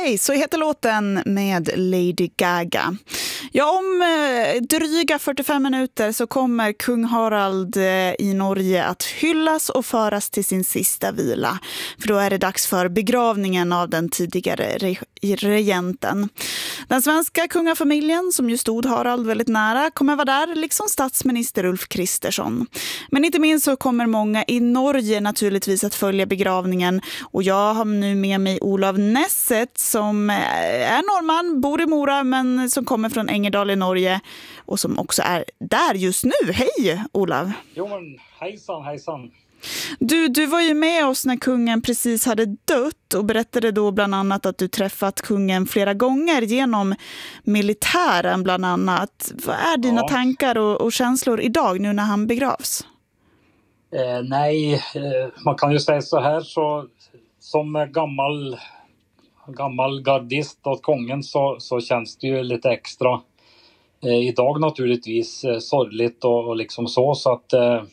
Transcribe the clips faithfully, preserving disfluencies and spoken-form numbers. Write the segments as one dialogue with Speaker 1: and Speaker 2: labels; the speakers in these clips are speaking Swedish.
Speaker 1: Hey, så heter låten med Lady Gaga. Ja, om eh, dryga fyrtiofem minuter så kommer kung Harald eh, i Norge att hyllas och föras till sin sista vila. För då är det dags för begravningen av den tidigare re- regenten. Den svenska kungafamiljen, som ju stod Harald väldigt nära, kommer vara där, liksom statsminister Ulf Kristersson. Men inte minst så kommer många i Norge naturligtvis att följa begravningen. Och jag har nu med mig Olav Nesset som är norrman, bor i Mora men som kommer från Engerdal i Norge och som också är där just nu. Hej Olav!
Speaker 2: Jo men hejsan, hejsan!
Speaker 1: Du, du var ju med oss när kungen precis hade dött och berättade då bland annat att du träffat kungen flera gånger genom militären bland annat. Vad är dina
Speaker 2: ja.
Speaker 1: tankar och, och känslor idag nu när han begravs?
Speaker 2: Eh, nej, eh, man kan ju säga så här, så som gammal, gammal gardist åt kungen så, så känns det ju lite extra eh, idag naturligtvis eh, sorgligt och, och liksom så, så att eh,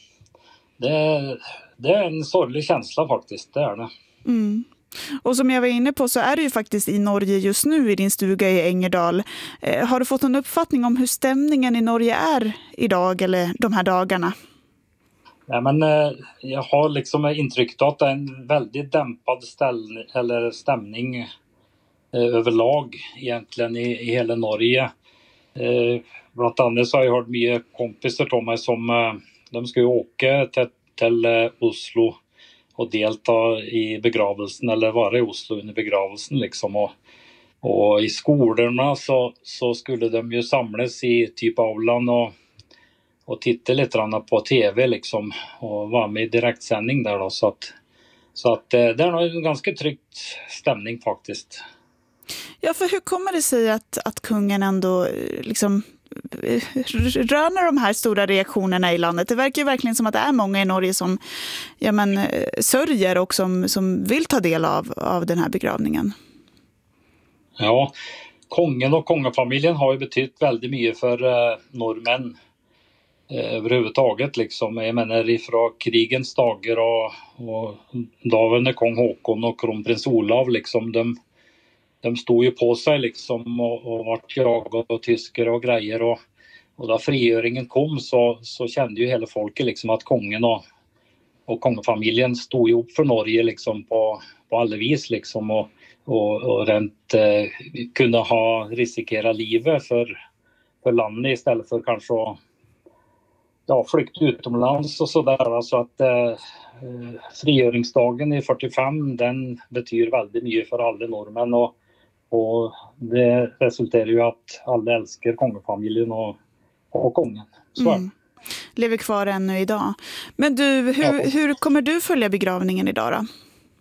Speaker 2: det, det är en sorglig känsla faktiskt, det är det.
Speaker 1: Mm. Och som jag var inne på så är du ju faktiskt i Norge just nu i din stuga i Engerdal. Eh, har du fått en uppfattning om hur stämningen i Norge är idag eller de här dagarna?
Speaker 2: Ja, men, eh, jag har liksom intrycket att det är en väldigt dämpad ställ, eller stämning eh, överlag egentligen i, i hela Norge. Eh, bland annat så har jag hört mycket kompisar till mig som eh, de ska ju åka till, till eh, Oslo och delta i begravelsen eller vara i Oslo under begravelsen liksom. Och, och i skolorna så, så skulle de ju samlas i typ aulan och och titta lite grann på tv liksom och vara med i direktsändning där då, så att så att det är nog en ganska tryckt stämning faktiskt.
Speaker 1: Ja, för hur kommer det sig att, att kungen ändå liksom röner de här stora reaktionerna i landet? Det verkar ju verkligen som att det är många i Norge som ja, men, sörjer och som, som vill ta del av, av den här begravningen.
Speaker 2: Ja, kungen och kungafamiljen har ju betytt väldigt mycket för eh, norrmän eh, överhuvudtaget liksom. Jag menar ifrån krigens dagar och, och dåvarande kung Håkon och kronprins Olav liksom, de De stod ju på sig liksom och, och vart jagade och tyskar och grejer och, och då frigöringen kom så, så kände ju hela folket liksom att kungen och, och kungafamiljen stod ju upp för Norge liksom på, på alla vis liksom och, och, och rent eh, kunde ha riskerat livet för, för landet istället för kanske att ja, flykt utomlands och sådär. Så att eh, frigöringsdagen i fyrtiofem den betyder väldigt mycket för alla norrmän och Och det resulterar ju att alla älskar kungafamiljen och, och kungen. Så.
Speaker 1: Mm. Lever kvar ännu idag. Men du, hur,
Speaker 2: Ja.
Speaker 1: hur kommer du följa begravningen idag då?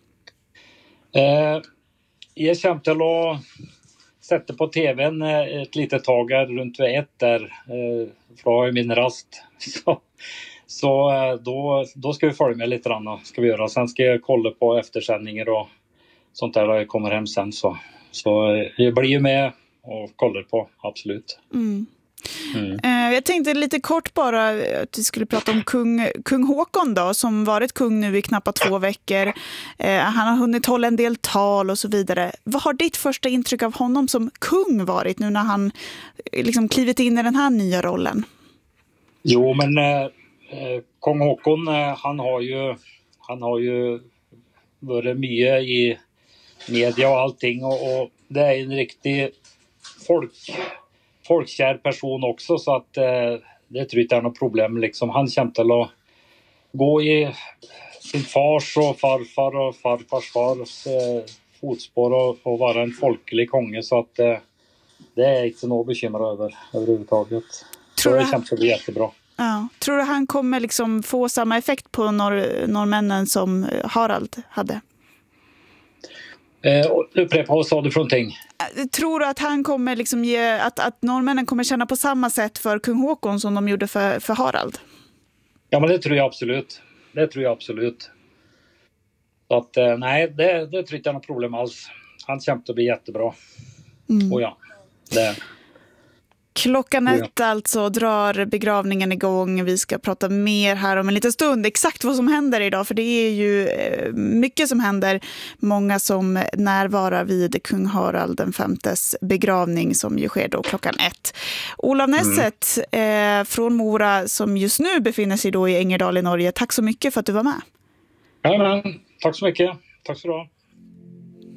Speaker 2: Eh, jag kommer till att sätta på tvn ett litet tag här runt vid ett där. Eh, för i min rast. Så, så då, då ska vi följa med lite grann. Ska vi göra. Sen ska jag kolla på eftersändningar och sånt där när jag kommer hem sen så. Så jag blir ju med och kollar på, absolut.
Speaker 1: Mm.
Speaker 2: Mm.
Speaker 1: Eh, jag tänkte lite kort bara att vi skulle prata om kung, kung Håkon då, som varit kung nu i knappt två veckor. Eh, han har hunnit hålla en del tal och så vidare. Vad har ditt första intryck av honom som kung varit nu när han liksom klivit in i den här nya rollen?
Speaker 2: Jo, men eh, kung Håkon, eh, han har ju han har ju varit mycket i media och allting och, och det är en riktig folk, folkkär person också så att eh, det tror jag inte är något problem liksom. Han kommer till att gå i sin fars och farfar och farfars fars eh, fotspår och, och vara en folklig konge så att eh, det är inte något bekymmer över överhuvudtaget.
Speaker 1: Tror
Speaker 2: så det
Speaker 1: du...
Speaker 2: kommer att bli jättebra.
Speaker 1: Ja. Tror du han kommer liksom få samma effekt på norr, norrmännen som Harald hade?
Speaker 2: Eh, upprepa, vad sa du för någonting?
Speaker 1: Tror du att han kommer liksom ge, att, att norrmännen kommer känna på samma sätt för kung Håkon som de gjorde för, för Harald?
Speaker 2: Ja, men det tror jag absolut. Det tror jag absolut. Så att eh, nej, det, det tror jag inte är något problem alls. Han kommer att bli jättebra.
Speaker 1: Mm.
Speaker 2: Och ja, det.
Speaker 1: Klockan ett alltså drar begravningen igång. Vi ska prata mer här om en liten stund. Exakt vad som händer idag, för det är ju mycket som händer. Många som närvarar vid kung Harald den femtes begravning som ju sker då klockan ett. Olof Nesset mm. eh, från Mora som just nu befinner sig då i Engerdal i Norge. Tack så mycket för att du var med.
Speaker 2: Ja, men, tack så mycket. Tack så du ha.